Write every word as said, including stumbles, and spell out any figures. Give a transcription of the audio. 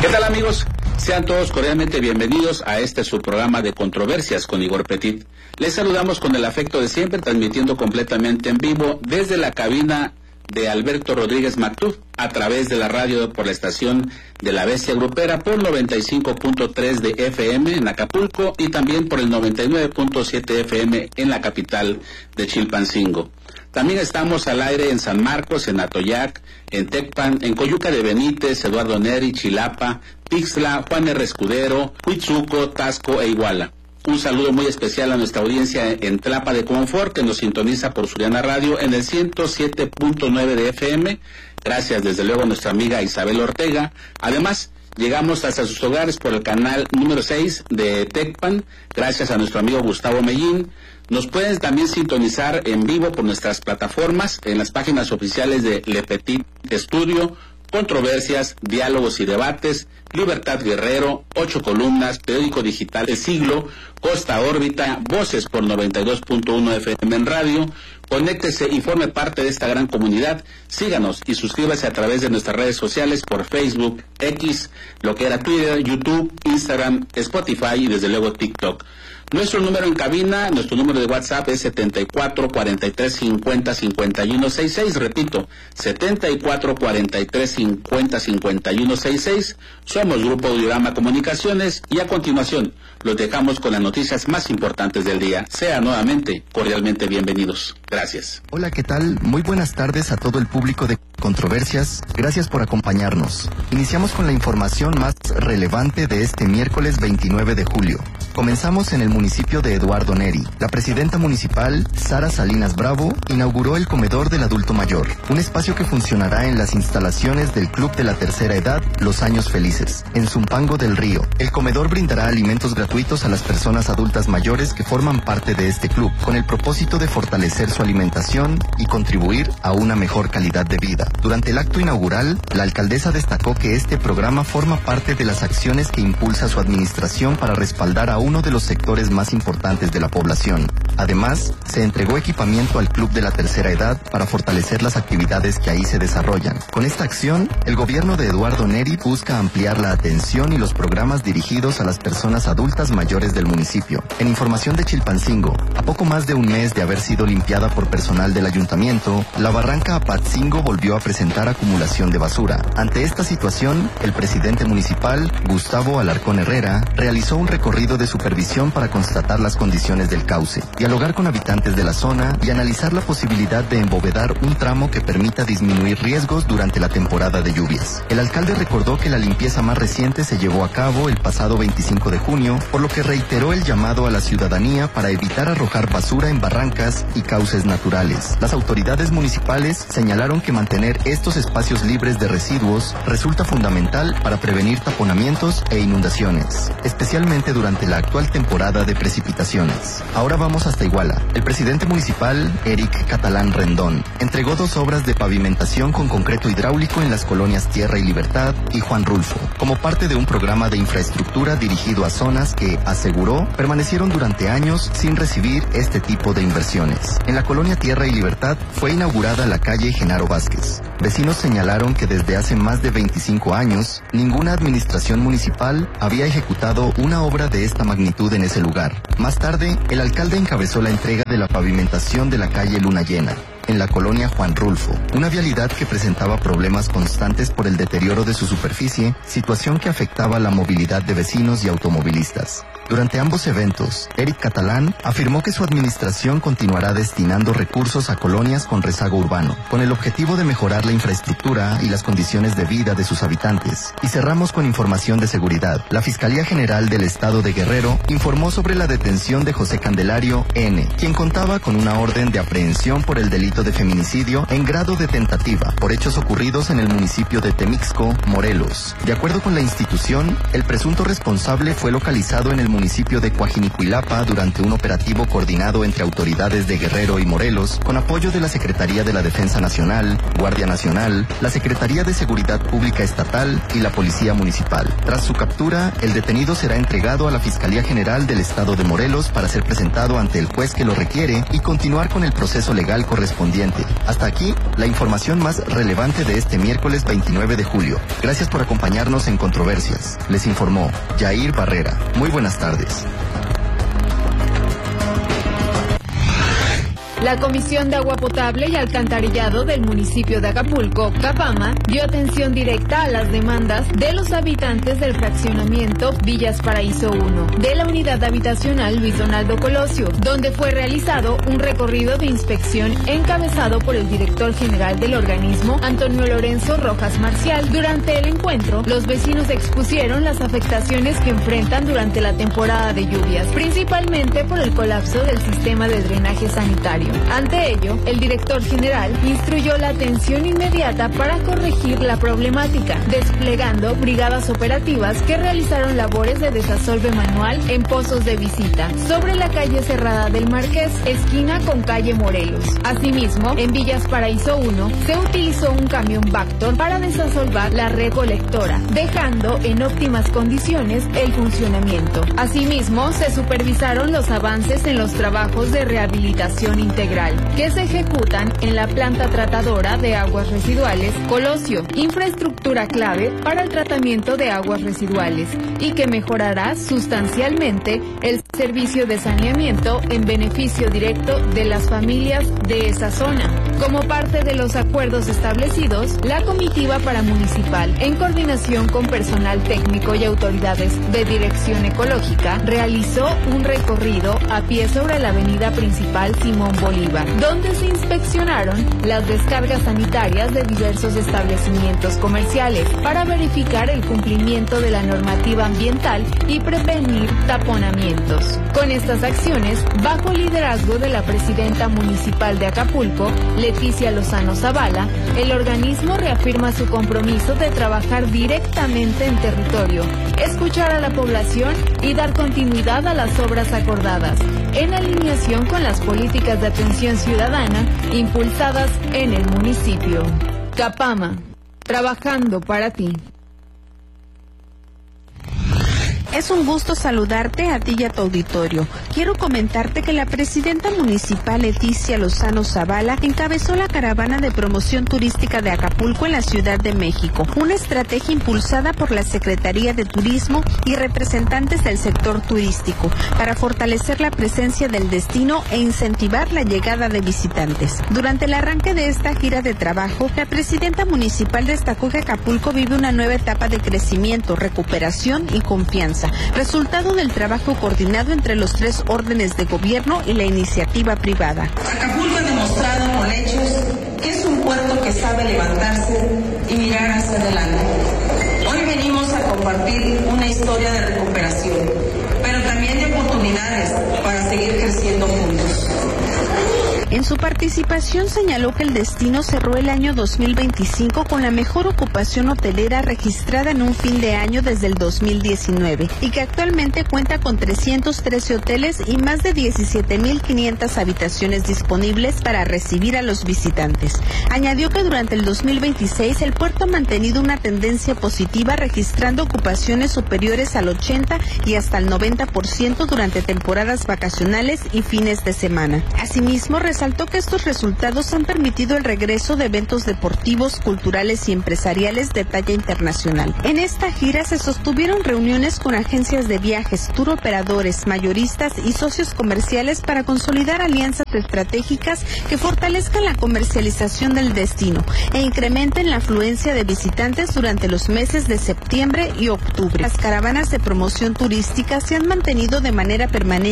¿Qué tal, amigos? Sean todos cordialmente bienvenidos a este su programa de controversias con Igor Petit. Les saludamos con el afecto de siempre, transmitiendo completamente en vivo desde la cabina de Alberto Rodríguez Mactú, a través de la radio por la estación de La Bestia Grupera por noventa y cinco punto tres de F M en Acapulco y también por el noventa y nueve punto siete F M en la capital de Chilpancingo. También estamos al aire en San Marcos, en Atoyac, en Tecpan, en Coyuca de Benítez, Eduardo Neri, Chilapa, Pixla, Juan R. Escudero, Huitzuco, Tasco e Iguala. Un saludo muy especial a nuestra audiencia en Tlapa de Confort, que nos sintoniza por Suriana Radio en el ciento siete punto nueve de F M. Gracias desde luego a nuestra amiga Isabel Ortega. Además, llegamos hasta sus hogares por el canal número seis de Tecpan, gracias a nuestro amigo Gustavo Mellín. Nos pueden también sintonizar en vivo por nuestras plataformas, en las páginas oficiales de Le Petit Estudio, Controversias, Diálogos y Debates, Libertad Guerrero, Ocho Columnas, Periódico Digital El Siglo, Costa Órbita, Voces por noventa y dos punto uno F M en radio. Conéctese y forme parte de esta gran comunidad. Síganos y suscríbase a través de nuestras redes sociales por Facebook, X, lo que era Twitter, YouTube, Instagram, Spotify y desde luego TikTok. Nuestro número en cabina, nuestro número de WhatsApp es setenta y cuatro, cuarenta y tres, cincuenta, cincuenta y uno sesenta y seis, repito, setenta y cuatro, cuarenta y tres, cincuenta, cincuenta y uno sesenta y seis. Somos Grupo Audiorama Comunicaciones y a continuación los dejamos con las noticias más importantes del día. Sean nuevamente cordialmente bienvenidos. Gracias. Hola, ¿qué tal? Muy buenas tardes a todo el público de Controversias. Gracias por acompañarnos. Iniciamos con la información más relevante de este miércoles veintinueve de julio. Comenzamos en el municipio de Eduardo Neri. La presidenta municipal, Sara Salinas Bravo, inauguró el Comedor del Adulto Mayor, un espacio que funcionará en las instalaciones del Club de la Tercera Edad Los Años Felices, en Zumpango del Río. El comedor brindará alimentos gratuitos a las personas adultas mayores que forman parte de este club, con el propósito de fortalecer su alimentación y contribuir a una mejor calidad de vida. Durante el acto inaugural, la alcaldesa destacó que este programa forma parte de las acciones que impulsa su administración para respaldar a uno de los sectores más importantes de la población. Además, se entregó equipamiento al Club de la Tercera Edad para fortalecer las actividades que ahí se desarrollan. Con esta acción, el gobierno de Eduardo Neri busca ampliar la atención y los programas dirigidos a las personas adultas mayores del municipio. En información de Chilpancingo, a poco más de un mes de haber sido limpiada por personal del ayuntamiento, la barranca Apatzingo volvió a presentar acumulación de basura. Ante esta situación, el presidente municipal, Gustavo Alarcón Herrera, realizó un recorrido de supervisión para constatar las condiciones del cauce, dialogar con habitantes de la zona y analizar la posibilidad de embovedar un tramo que permita disminuir riesgos durante la temporada de lluvias. El alcalde recordó que la limpieza más reciente se llevó a cabo el pasado veinticinco de junio, por lo que reiteró el llamado a la ciudadanía para evitar arrojar basura en barrancas y cauces naturales. Las autoridades municipales señalaron que mantener estos espacios libres de residuos resulta fundamental para prevenir taponamientos e inundaciones, especialmente durante la actual temporada de precipitaciones. Ahora vamos hasta Iguala. El presidente municipal, Eric Catalán Rendón, entregó dos obras de pavimentación con concreto hidráulico en las colonias Tierra y Libertad y Juan Rulfo, como parte de un programa de infraestructura dirigido a zonas que, aseguró, permanecieron durante años sin recibir este tipo de inversiones. En la colonia Tierra y Libertad fue inaugurada la calle Genaro Vázquez. Vecinos señalaron que desde hace más de veinticinco años, ninguna administración municipal había ejecutado una obra de esta magnitud en ese lugar. Más tarde, el alcalde encabezó la entrega de la pavimentación de la calle Luna Llena, en la colonia Juan Rulfo, una vialidad que presentaba problemas constantes por el deterioro de su superficie, situación que afectaba la movilidad de vecinos y automovilistas. Durante ambos eventos, Eric Catalán afirmó que su administración continuará destinando recursos a colonias con rezago urbano, con el objetivo de mejorar la infraestructura y las condiciones de vida de sus habitantes. Y cerramos con información de seguridad. La Fiscalía General del Estado de Guerrero informó sobre la detención de José Candelario N., quien contaba con una orden de aprehensión por el delito de feminicidio en grado de tentativa, por hechos ocurridos en el municipio de Temixco, Morelos. De acuerdo con la institución, el presunto responsable fue localizado en el municipio de Coajinicuilapa durante un operativo coordinado entre autoridades de Guerrero y Morelos, con apoyo de la Secretaría de la Defensa Nacional, Guardia Nacional, la Secretaría de Seguridad Pública Estatal y la Policía Municipal. Tras su captura, el detenido será entregado a la Fiscalía General del Estado de Morelos para ser presentado ante el juez que lo requiere y continuar con el proceso legal correspondiente. Hasta aquí, la información más relevante de este miércoles veintinueve de julio. Gracias por acompañarnos en Controversias. Les informó Yair Barrera. Muy buenas tardes. La Comisión de Agua Potable y Alcantarillado del municipio de Acapulco, Capama, dio atención directa a las demandas de los habitantes del fraccionamiento Villas Paraíso uno de la unidad habitacional Luis Donaldo Colosio, donde fue realizado un recorrido de inspección encabezado por el director general del organismo, Antonio Lorenzo Rojas Marcial. Durante el encuentro, los vecinos expusieron las afectaciones que enfrentan durante la temporada de lluvias, principalmente por el colapso del sistema de drenaje sanitario. Ante ello, el director general instruyó la atención inmediata para corregir la problemática, desplegando brigadas operativas que realizaron labores de desasolve manual en pozos de visita, sobre la calle Cerrada del Marqués, esquina con calle Morelos. Asimismo, en Villas Paraíso uno, se utilizó un camión Bacton para desasolvar la red colectora, dejando en óptimas condiciones el funcionamiento. Asimismo, se supervisaron los avances en los trabajos de rehabilitación integral que se ejecutan en la planta tratadora de aguas residuales Colosio, infraestructura clave para el tratamiento de aguas residuales y que mejorará sustancialmente el servicio de saneamiento en beneficio directo de las familias de esa zona. Como parte de los acuerdos establecidos, la comitiva paramunicipal, en coordinación con personal técnico y autoridades de dirección ecológica, realizó un recorrido a pie sobre la avenida principal Simón Bolívar, donde se inspeccionaron las descargas sanitarias de diversos establecimientos comerciales para verificar el cumplimiento de la normativa ambiental y prevenir taponamientos. Con estas acciones, bajo el liderazgo de la presidenta municipal de Acapulco, Leticia Lozano Zavala, el organismo reafirma su compromiso de trabajar directamente en territorio, escuchar a la población y dar continuidad a las obras acordadas, en alineación con las políticas de atención ciudadana impulsadas en el municipio. Capama, trabajando para ti. Es un gusto saludarte a ti y a tu auditorio. Quiero comentarte que la presidenta municipal Leticia Lozano Zavala encabezó la caravana de promoción turística de Acapulco en la Ciudad de México, una estrategia impulsada por la Secretaría de Turismo y representantes del sector turístico para fortalecer la presencia del destino e incentivar la llegada de visitantes. Durante el arranque de esta gira de trabajo, la presidenta municipal destacó que Acapulco vive una nueva etapa de crecimiento, recuperación y confianza, resultado del trabajo coordinado entre los tres órdenes de gobierno y la iniciativa privada. Acapulco ha demostrado con hechos que es un puerto que sabe levantarse y mirar hacia adelante. Hoy venimos a compartir una historia de recuperación, pero también de oportunidades para seguir creciendo juntos. En su participación señaló que el destino cerró el año dos mil veinticinco con la mejor ocupación hotelera registrada en un fin de año desde el dos mil diecinueve y que actualmente cuenta con trescientos trece hoteles y más de diecisiete mil quinientas habitaciones disponibles para recibir a los visitantes. Añadió que durante el dos mil veintiséis el puerto ha mantenido una tendencia positiva registrando ocupaciones superiores al ochenta y hasta el noventa por ciento durante temporadas vacacionales y fines de semana. Asimismo, resaltó que estos resultados han permitido el regreso de eventos deportivos, culturales y empresariales de talla internacional. En esta gira se sostuvieron reuniones con agencias de viajes, tour operadores, mayoristas y socios comerciales para consolidar alianzas estratégicas que fortalezcan la comercialización del destino e incrementen la afluencia de visitantes durante los meses de septiembre y octubre. Las caravanas de promoción turística se han mantenido de manera permanente